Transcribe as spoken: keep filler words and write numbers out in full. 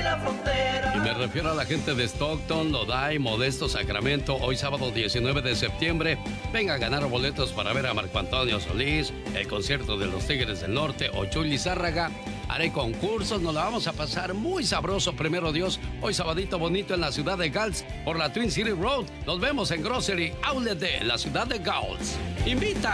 la frontera. Y me refiero a la gente de Stockton, Lodi, Modesto, Sacramento. Hoy sábado diecinueve de septiembre, venga a ganar boletos para ver a Marco Antonio Solís, el concierto de los Tigres del Norte o Chuy Lizárraga. Haré concursos, nos la vamos a pasar muy sabroso, primero Dios. Hoy sabadito bonito en la ciudad de Gals por la Twin City Road. Nos vemos en Grocery Outlet de la ciudad de Gals. Invita.